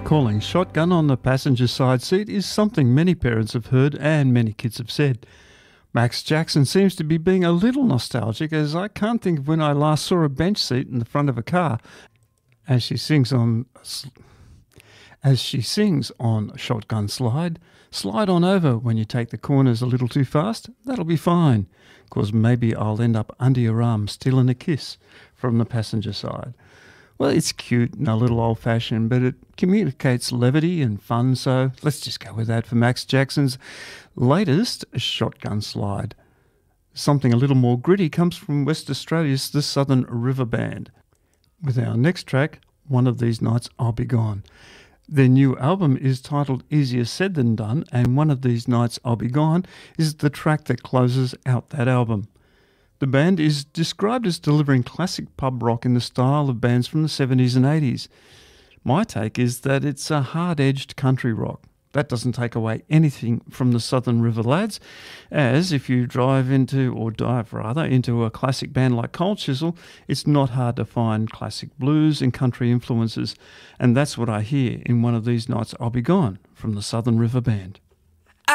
Calling shotgun on the passenger side seat is something many parents have heard and many kids have said. Max Jackson seems to be being a little nostalgic, as I can't think of when I last saw a bench seat in the front of a car. As she sings on Shotgun Slide, slide on over when you take the corners a little too fast. That'll be fine, 'cause maybe I'll end up under your arm stealing a kiss from the passenger side. Well, it's cute and a little old-fashioned, but it communicates levity and fun, so let's just go with that for Max Jackson's latest Shotgun Slide. Something a little more gritty comes from West Australia's The Southern River Band. With our next track, One of These Nights I'll Be Gone. Their new album is titled Easier Said Than Done, and One of These Nights I'll Be Gone is the track that closes out that album. The band is described as delivering classic pub rock in the style of bands from the 70s and 80s. My take is that it's a hard-edged country rock. That doesn't take away anything from the Southern River Lads, as if you dive into a classic band like Cold Chisel, it's not hard to find classic blues and country influences, and that's what I hear in One of These Nights I'll Be Gone from the Southern River Band.